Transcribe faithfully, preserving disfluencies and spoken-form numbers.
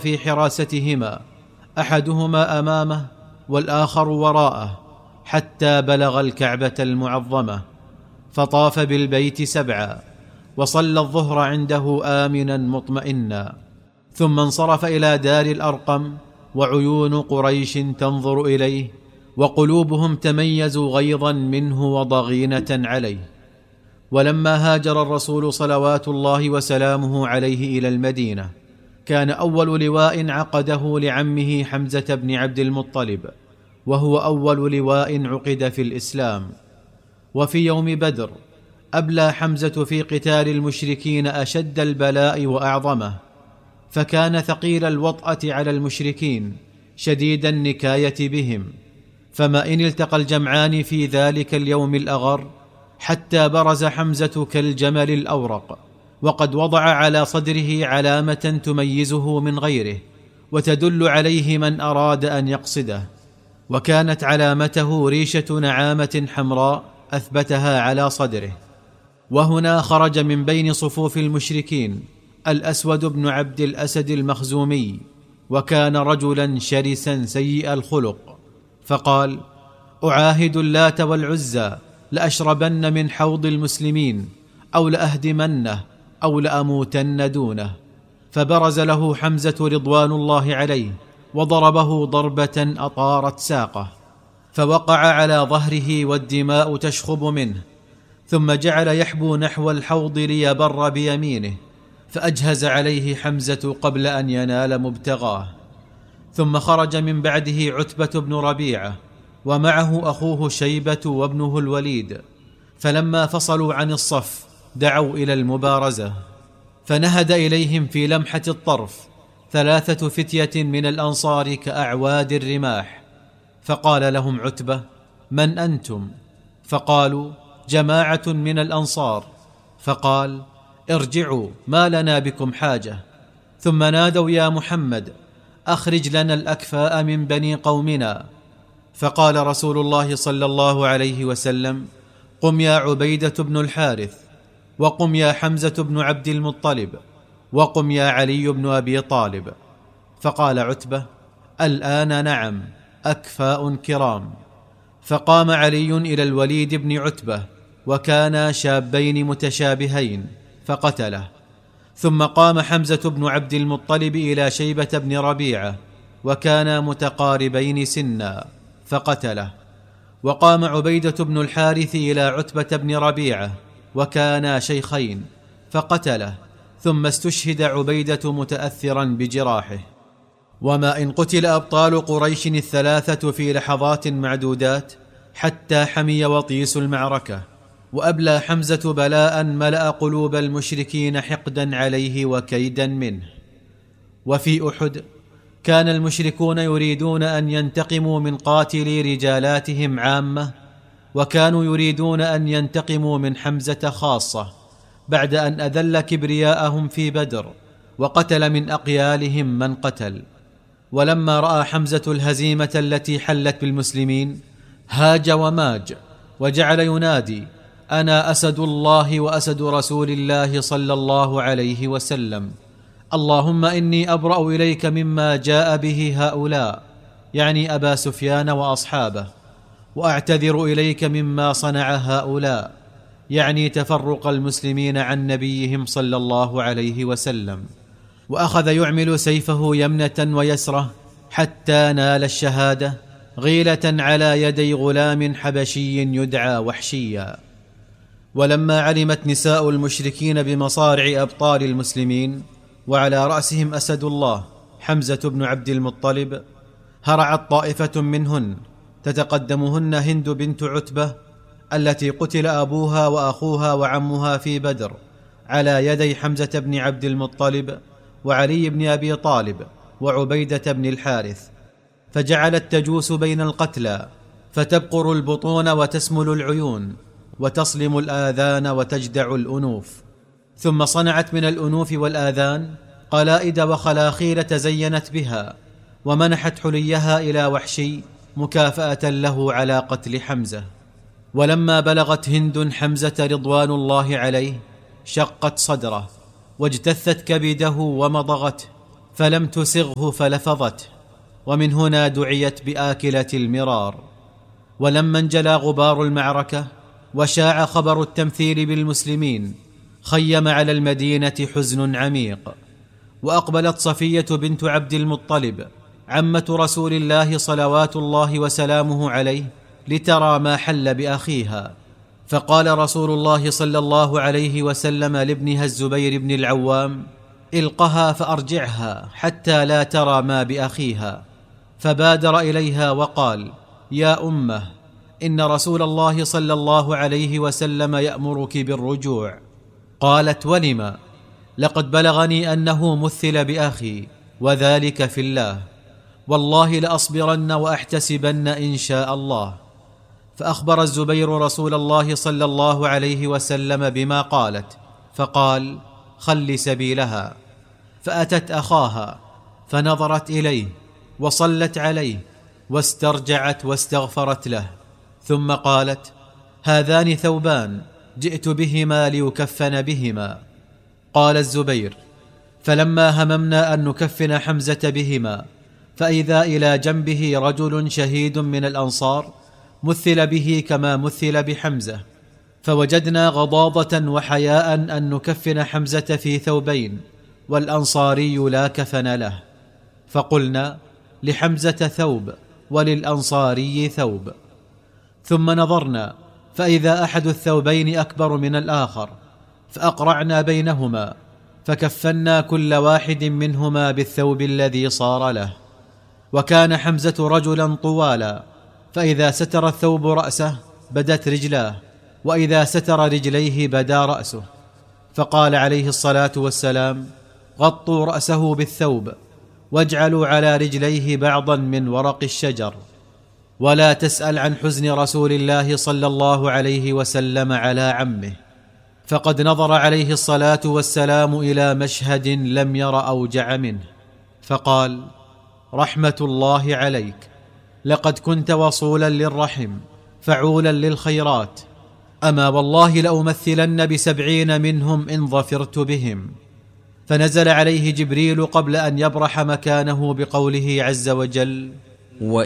في حراستهما، أحدهما أمامه والآخر وراءه، حتى بلغ الكعبة المعظمة، فطاف بالبيت سبعا، وصلى الظهر عنده آمنا مطمئنا، ثم انصرف إلى دار الأرقم، وعيون قريش تنظر إليه، وقلوبهم تميزوا غيظا منه وضغينة عليه. ولما هاجر الرسول صلوات الله وسلامه عليه إلى المدينة، كان أول لواء عقده لعمه حمزة بن عبد المطلب، وهو أول لواء عقد في الإسلام. وفي يوم بدر أبلى حمزة في قتال المشركين أشد البلاء وأعظمه، فكان ثقيل الوطأة على المشركين شديد النكاية بهم، فما إن التقى الجمعان في ذلك اليوم الأغر، حتى برز حمزة كالجمل الأورق، وقد وضع على صدره علامة تميزه من غيره وتدل عليه من أراد أن يقصده، وكانت علامته ريشة نعامة حمراء أثبتها على صدره. وهنا خرج من بين صفوف المشركين الأسود بن عبد الأسد المخزومي، وكان رجلا شرسا سيء الخلق، فقال: أعاهد اللات والعزى لأشربن من حوض المسلمين، أو لأهدمنه، أو لأموتن دونه. فبرز له حمزة رضوان الله عليه وضربه ضربة أطارت ساقه، فوقع على ظهره والدماء تشخب منه، ثم جعل يحبو نحو الحوض ليبر بيمينه، فأجهز عليه حمزة قبل أن ينال مبتغاه. ثم خرج من بعده عتبة بن ربيعة، ومعه أخوه شيبة وابنه الوليد، فلما فصلوا عن الصف دعوا إلى المبارزة، فنهد إليهم في لمحة الطرف ثلاثة فتية من الأنصار كأعواد الرماح، فقال لهم عتبة: من أنتم؟ فقالوا: جماعة من الأنصار. فقال: ارجعوا، ما لنا بكم حاجة. ثم نادوا: يا محمد، أخرج لنا الأكفاء من بني قومنا. فقال رسول الله صلى الله عليه وسلم: قم يا عبيدة بن الحارث، وقم يا حمزة بن عبد المطلب، وقم يا علي بن أبي طالب. فقال عتبة: الآن نعم، أكفاء كرام. فقام علي إلى الوليد بن عتبة، وكانا شابين متشابهين، فقتله. ثم قام حمزة بن عبد المطلب إلى شيبة بن ربيعة، وكانا متقاربين سنا، فقتله. وقام عبيدة بن الحارث إلى عتبة بن ربيعة، وكانا شيخين، فقتله. ثم استشهد عبيدة متأثرا بجراحه. وما إن قتل أبطال قريش الثلاثة في لحظات معدودات، حتى حمي وطيس المعركة، وأبلى حمزة بلاء ملأ قلوب المشركين حقدا عليه وكيدا منه. وفي أحد كان المشركون يريدون أن ينتقموا من قاتلي رجالاتهم عامة، وكانوا يريدون أن ينتقموا من حمزة خاصة، بعد أن أذل كبرياءهم في بدر وقتل من أقيالهم من قتل. ولما رأى حمزة الهزيمة التي حلت بالمسلمين، هاج وماج، وجعل ينادي: أنا أسد الله وأسد رسول الله صلى الله عليه وسلم، اللهم إني أبرأ إليك مما جاء به هؤلاء، يعني أبا سفيان وأصحابه، وأعتذر إليك مما صنع هؤلاء، يعني تفرق المسلمين عن نبيهم صلى الله عليه وسلم. وأخذ يعمل سيفه يمنة ويسرة حتى نال الشهادة، غيلة على يدي غلام حبشي يدعى وحشيا. ولما علمت نساء المشركين بمصارع أبطال المسلمين، وعلى رأسهم أسد الله حمزة بن عبد المطلب، هرعت طائفة منهن تتقدمهن هند بنت عتبة التي قتل أبوها وأخوها وعمها في بدر على يدي حمزة بن عبد المطلب وعلي بن أبي طالب وعبيدة بن الحارث، فجعلت تجوس بين القتلى، فتبقر البطون وتسمل العيون وتصلم الآذان وتجدع الأنوف. ثم صنعت من الأنوف والآذان قلائد وخلاخيل تزينت بها، ومنحت حليها إلى وحشي مكافأة له على قتل حمزة. ولما بلغت هند حمزة رضوان الله عليه، شقت صدره واجتثت كبده ومضغته، فلم تسغه فلفظته، ومن هنا دعيت بآكلة المرار. ولما انجلى غبار المعركة وشاع خبر التمثيل بالمسلمين، خيم على المدينة حزن عميق، وأقبلت صفية بنت عبد المطلب عمة رسول الله صلوات الله وسلامه عليه لترى ما حل بأخيها. فقال رسول الله صلى الله عليه وسلم لابنها الزبير بن العوام: القها فأرجعها حتى لا ترى ما بأخيها. فبادر إليها وقال: يا أمه، إن رسول الله صلى الله عليه وسلم يأمرك بالرجوع. قالت: ولم؟ لقد بلغني أنه مثل بأخي، وذلك في الله، والله لأصبرن وأحتسبن إن شاء الله. فأخبر الزبير رسول الله صلى الله عليه وسلم بما قالت، فقال: خل سبيلها. فأتت أخاها فنظرت إليه وصلت عليه واسترجعت واستغفرت له، ثم قالت: هذان ثوبان جئت بهما ليكفن بهما. قال الزبير: فلما هممنا أن نكفن حمزة بهما، فإذا إلى جنبه رجل شهيد من الأنصار مثل به كما مثل بحمزة، فوجدنا غضاضة وحياء أن نكفن حمزة في ثوبين والأنصاري لا كفن له، فقلنا: لحمزة ثوب وللأنصاري ثوب. ثم نظرنا فإذا أحد الثوبين أكبر من الآخر، فأقرعنا بينهما فكفنا كل واحد منهما بالثوب الذي صار له. وكان حمزة رجلا طوالا، فإذا ستر الثوب رأسه بدت رجلاه، وإذا ستر رجليه بدا رأسه. فقال عليه الصلاة والسلام: غطوا رأسه بالثوب واجعلوا على رجليه بعضا من ورق الشجر، ولا تسأل عن حزن رسول الله صلى الله عليه وسلم على عمه، فقد نظر عليه الصلاة والسلام إلى مشهد لم ير أوجع منه، فقال: رحمة الله عليك، لقد كنت وصولا للرحم فعولا للخيرات، أما والله لأمثلن بسبعين منهم إن ظفرت بهم. فنزل عليه جبريل قبل أن يبرح مكانه بقوله عز وجل: